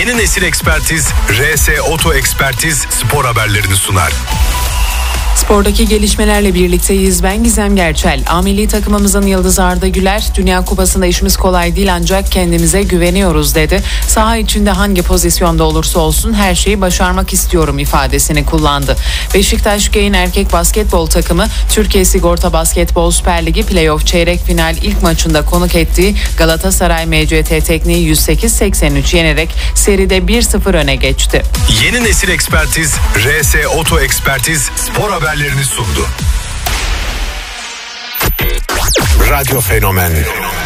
Yeni nesil ekspertiz RS Oto Ekspertiz spor haberlerini sunar. Spordaki gelişmelerle birlikteyiz. Ben Gizem Gerçel. A milli takımımızın yıldızı Arda Güler, Dünya Kupası'nda işimiz kolay değil ancak kendimize güveniyoruz dedi. Saha içinde hangi pozisyonda olursa olsun her şeyi başarmak istiyorum ifadesini kullandı. Beşiktaş Genç erkek basketbol takımı Türkiye Sigorta Basketbol Süper Ligi Playoff çeyrek final ilk maçında konuk ettiği Galatasaray MCT Tekniği 108-83 yenerek seride 1-0 öne geçti. Yeni nesil ekspertiz RS Oto Ekspertiz spor haberlerini sundu. Radyo Fenomen.